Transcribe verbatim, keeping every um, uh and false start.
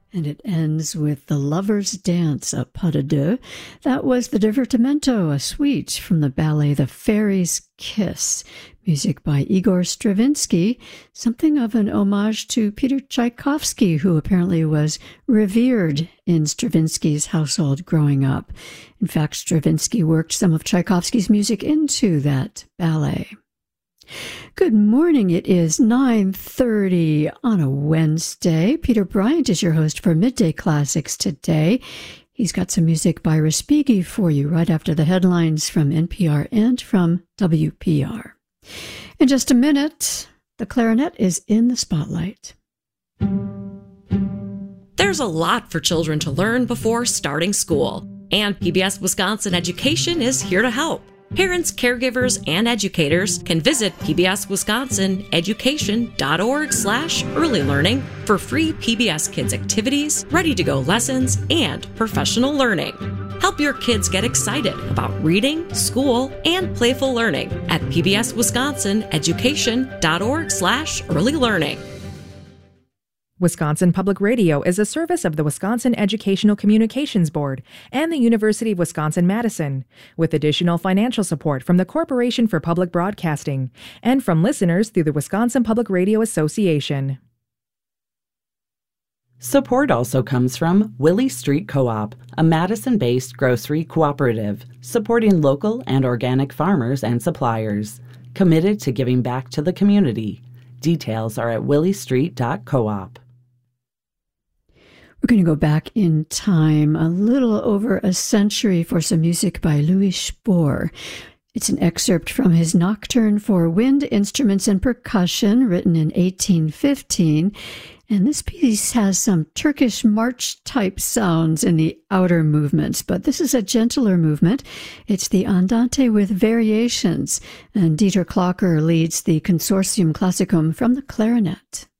And it ends with The Lover's Dance, a pas de deux. That was the Divertimento, a suite from the ballet The Fairy's Kiss. Music by Igor Stravinsky, something of an homage to Peter Tchaikovsky, who apparently was revered in Stravinsky's household growing up. In fact, Stravinsky worked some of Tchaikovsky's music into that ballet. Good morning. It is nine thirty on a Wednesday. Peter Bryant is your host for Midday Classics today. He's got some music by Respighi for you right after the headlines from N P R and from W P R. In just a minute, the clarinet is in the spotlight. There's a lot for children to learn before starting school, and P B S Wisconsin Education is here to help. Parents, caregivers, and educators can visit pbswisconsineducation.org slash early learning for free P B S Kids activities, ready-to-go lessons, and professional learning. Help your kids get excited about reading, school, and playful learning at pbswisconsineducation.org slash early learning. Wisconsin Public Radio is a service of the Wisconsin Educational Communications Board and the University of Wisconsin-Madison, with additional financial support from the Corporation for Public Broadcasting and from listeners through the Wisconsin Public Radio Association. Support also comes from Willie Street Co-op, a Madison-based grocery cooperative supporting local and organic farmers and suppliers, committed to giving back to the community. Details are at willie street dot coop. We're going to go back in time a little over a century for some music by Louis Spohr. It's an excerpt from his Nocturne for Wind Instruments and Percussion, written in eighteen fifteen. And this piece has some Turkish march-type sounds in the outer movements, but this is a gentler movement. It's the Andante with variations, and Dieter Klocker leads the Consortium Classicum from the clarinet.